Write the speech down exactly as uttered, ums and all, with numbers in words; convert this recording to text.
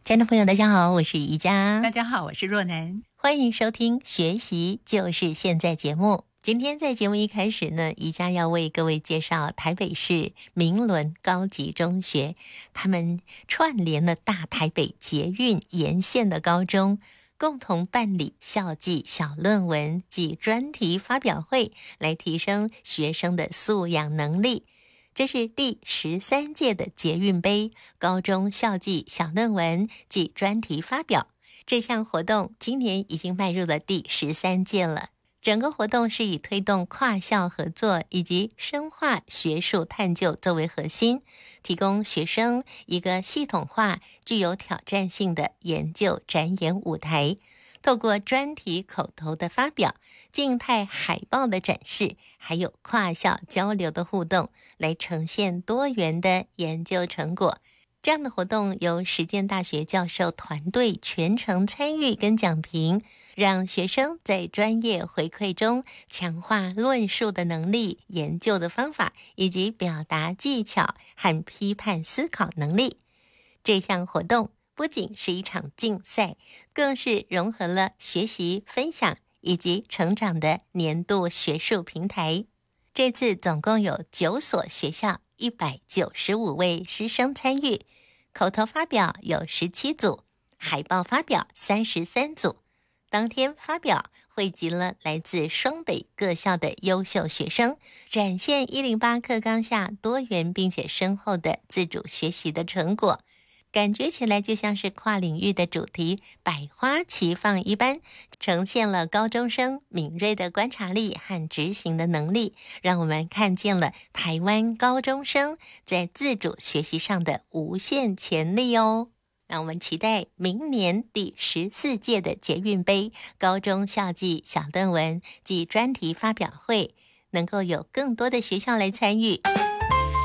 亲爱的朋友大家好，我是宜家。 大家好，我是若楠， 欢迎收听学习就是现在节目。今天在节目一开始呢，宜家要为各位介绍台北市明伦高级中学，他们串联了大台北捷运沿线的高中，共同办理校际小论文及专题发表会，来提升学生的素养能力。这是第十三届的捷运杯高中校际小论文及专题发表。这项活动今年已经迈入了第十三届了。整个活动是以推动跨校合作以及深化学术探究作为核心，提供学生一个系统化、具有挑战性的研究展演舞台。透过专题口头的发表、静态海报的展示，还有跨校交流的互动，来呈现多元的研究成果。这样的活动由实践大学教授团队全程参与跟讲评，让学生在专业回馈中强化论述的能力、研究的方法以及表达技巧和批判思考能力。这项活动不仅是一场竞赛，更是融合了学习、分享以及成长的年度学术平台。这次总共有九所学校一百九十五位师生参与，口头发表有十七组，海报发表三十三组。当天发表汇集了来自双北各校的优秀学生，展现一零八课纲下多元并且深厚的自主学习的成果。感觉起来就像是跨领域的主题百花齐放一般，呈现了高中生敏锐的观察力和执行的能力，让我们看见了台湾高中生在自主学习上的无限潜力哦。那我们期待明年第十四届的捷运杯高中校际小论文及专题发表会，能够有更多的学校来参与。